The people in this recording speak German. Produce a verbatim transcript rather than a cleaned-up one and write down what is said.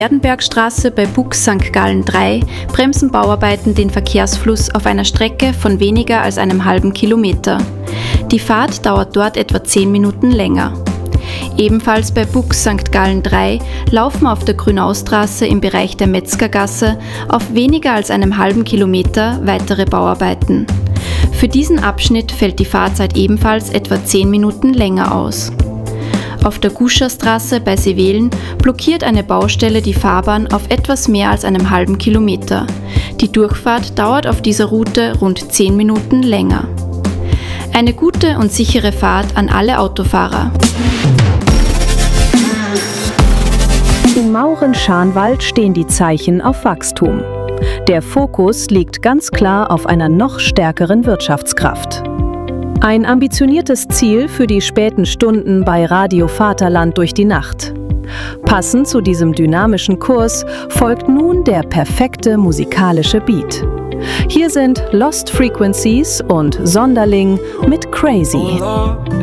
Werdenbergstraße bei Bux Sankt Gallen drei bremsen Bauarbeiten den Verkehrsfluss auf einer Strecke von weniger als einem halben Kilometer. Die Fahrt dauert dort etwa zehn Minuten länger. Ebenfalls bei Bux Sankt Gallen drei laufen auf der Grünaustraße im Bereich der Metzgergasse auf weniger als einem halben Kilometer weitere Bauarbeiten. Für diesen Abschnitt fällt die Fahrzeit ebenfalls etwa zehn Minuten länger aus. Auf der Guscherstraße bei Seewelen blockiert eine Baustelle die Fahrbahn auf etwas mehr als einem halben Kilometer. Die Durchfahrt dauert auf dieser Route rund zehn Minuten länger. Eine gute und sichere Fahrt an alle Autofahrer. In Mauren-Scharnwald stehen die Zeichen auf Wachstum. Der Fokus liegt ganz klar auf einer noch stärkeren Wirtschaftskraft. Ein ambitioniertes Ziel für die späten Stunden bei Radio Vaterland durch die Nacht. Passend zu diesem dynamischen Kurs folgt nun der perfekte musikalische Beat. Hier sind Lost Frequencies und Sonderling mit Crazy.